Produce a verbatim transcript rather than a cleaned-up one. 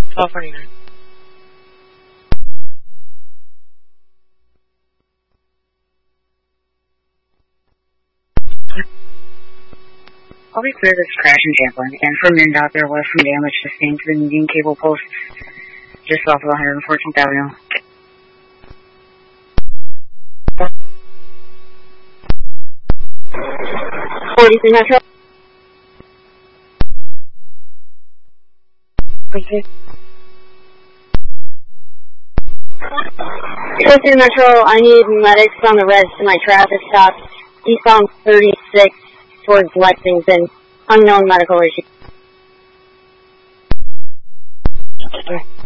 twelve forty-nine. I'll be clear, this is crash in Champlin, and from MnDOT there was some damage sustained to the median cable post just off of one hundred fourteenth Avenue. forty-three Metro. Okay. forty-three Metro, I need medics on the res to my traffic stop eastbound thirty-six towards Lexington. Unknown medical issue. Okay.